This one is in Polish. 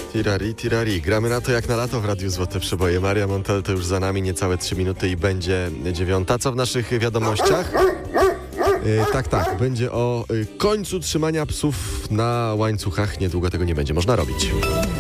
Tirari, tirari. Gramy na to jak na lato w Radiu Złote Przeboje. Maria Montel to już za nami, niecałe 3 minuty i będzie 9. Co w naszych wiadomościach? Tak. Będzie o końcu trzymania psów na łańcuchach. Niedługo tego nie będzie można robić.